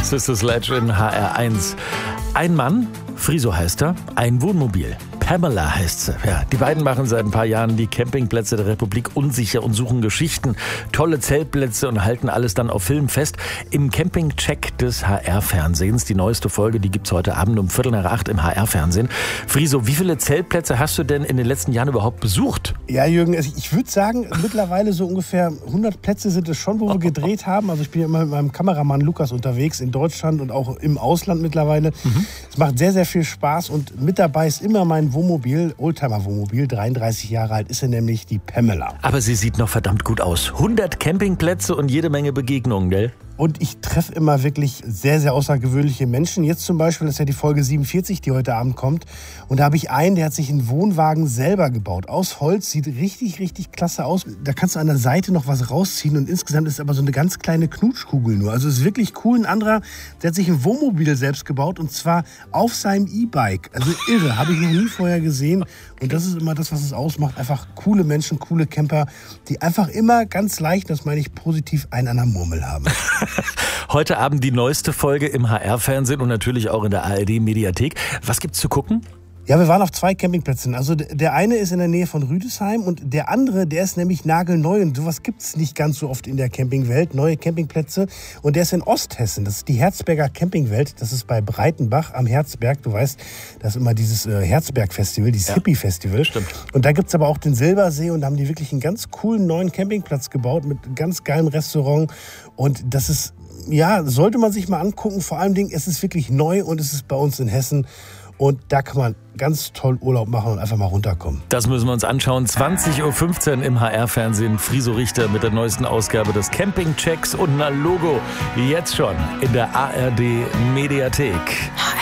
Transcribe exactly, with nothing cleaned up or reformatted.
Sister Sledge in H R eins. Ein Mann, Friso heißt er, ein Wohnmobil. Pamela heißt sie. Ja, die beiden machen seit ein paar Jahren die Campingplätze der Republik unsicher und suchen Geschichten, tolle Zeltplätze und halten alles dann auf Film fest. Im Campingcheck des H R-Fernsehens. Die neueste Folge, die gibt's heute Abend um Viertel nach acht im H R-Fernsehen. Friso, wie viele Zeltplätze hast du denn in den letzten Jahren überhaupt besucht? Ja, Jürgen, also ich würde sagen, mittlerweile so ungefähr hundert Plätze sind es schon, wo wir gedreht haben. Also ich bin ja immer mit meinem Kameramann Lukas unterwegs in Deutschland und auch im Ausland mittlerweile. Mhm. Es macht sehr, sehr viel Spaß und mit dabei ist immer mein Wohnmobil, Oldtimer-Wohnmobil, dreiunddreißig Jahre alt ist er nämlich, die Pamela. Aber sie sieht noch verdammt gut aus. hundert Campingplätze und jede Menge Begegnungen, gell? Und ich treffe immer wirklich sehr, sehr außergewöhnliche Menschen. Jetzt zum Beispiel, das ist ja die Folge siebenundvierzig, die heute Abend kommt. Und da habe ich einen, der hat sich einen Wohnwagen selber gebaut. Aus Holz, sieht richtig, richtig klasse aus. Da kannst du an der Seite noch was rausziehen. Und insgesamt ist es aber so eine ganz kleine Knutschkugel nur. Also es ist wirklich cool. Ein anderer, der hat sich ein Wohnmobil selbst gebaut. Und zwar auf seinem E-Bike. Also irre, habe ich noch nie vorher gesehen. Und das ist immer das, was es ausmacht. Einfach coole Menschen, coole Camper, die einfach immer ganz leicht, das meine ich positiv, einen an der Murmel haben. Heute Abend die neueste Folge im H R-Fernsehen und natürlich auch in der A R D-Mediathek. Was gibt's zu gucken? Ja, wir waren auf zwei Campingplätzen. Also der eine ist in der Nähe von Rüdesheim und der andere, der ist nämlich nagelneu. Und sowas gibt's nicht ganz so oft in der Campingwelt, neue Campingplätze. Und der ist in Osthessen. Das ist die Herzberger Campingwelt. Das ist bei Breitenbach am Herzberg. Du weißt, das ist immer dieses äh, Herzberg-Festival, dieses ja, Hippie-Festival. Stimmt. Und da gibt's aber auch den Silbersee und da haben die wirklich einen ganz coolen neuen Campingplatz gebaut mit ganz geilem Restaurant. Und das ist, ja, sollte man sich mal angucken. Vor allem, es ist wirklich neu und es ist bei uns in Hessen. Und da kann man ganz toll Urlaub machen und einfach mal runterkommen. Das müssen wir uns anschauen. zwanzig Uhr fünfzehn im H R-Fernsehen. Friso Richter mit der neuesten Ausgabe des Campingchecks und einer Logo. Jetzt schon in der A R D-Mediathek.